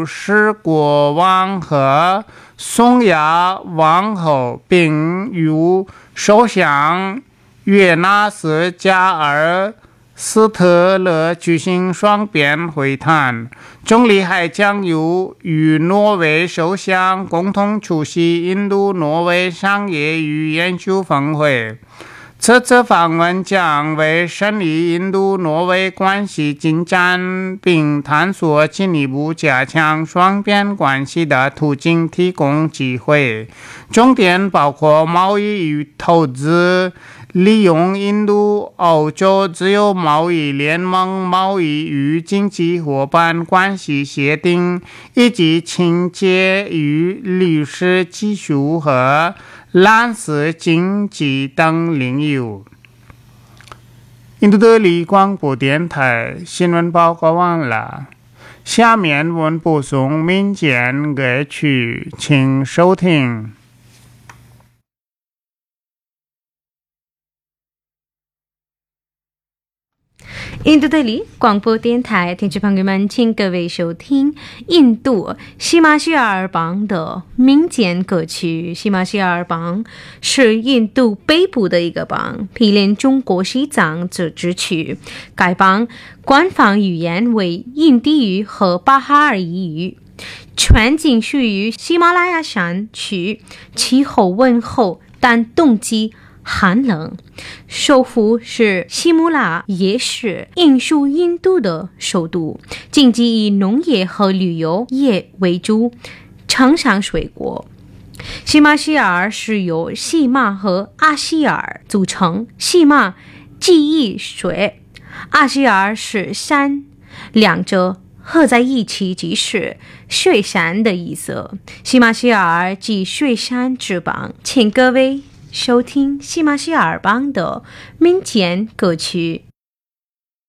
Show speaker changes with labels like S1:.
S1: 是国王和宋雅王后，并与首相约纳斯·加尔斯特勒举行双边会谈。总理还将与挪威首相共同出席印度挪威商业与研究峰会。这次访问将为审理印度挪威关系进展并探索进一步加强双边关系的途径提供机会，重点包括贸易与投资、利用印度欧洲自由贸易联盟贸易与经济伙伴关系协定，以及清洁与律师技术和蓝色经济等领域。印度德里广播电台新闻报告完了，下面我们播送民间歌曲，请收听。
S2: 印度德里广播电台听众朋友们，请各位收听印度西马希尔邦的民间歌曲。西马希尔邦是印度北部的一个邦，毗邻中国西藏自治区。该邦官方语言为印地语和巴哈尔语语，全境属于喜马拉雅山区，气候温厚，但冬季寒冷，首府是喜马拉雅市，印属印度的首都，经济以农业和旅游业为主，盛产水果。喜马希尔是由喜马和阿希尔组成，喜马即意水，阿希尔是山，两者合在一起即是水山的意思。喜马希尔即水山之邦，请各位收听西马希尔邦的民间歌曲。